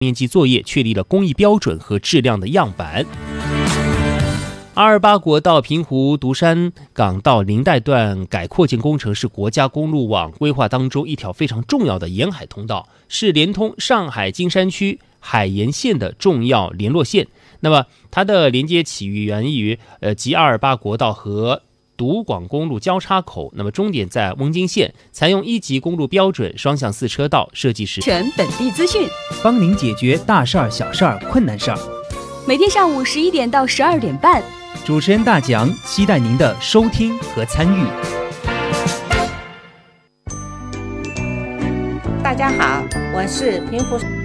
面积作业确立了工艺标准和质量的样板。228国道平湖独山港到林带段改扩建工程是国家公路网规划当中一条非常重要的沿海通道，是连通上海金山区海盐县的重要联络线。那么它的连接起源于即228国道和独广公路交叉口，那么终点在翁津县，采用1级公路标准双向4车道设计时， 全本地资讯， 帮您解决大事儿、小事儿、困难事儿。 每天上午11点到12点半， 主持人大蒋期待您的收听和参与。 大家好，我是平湖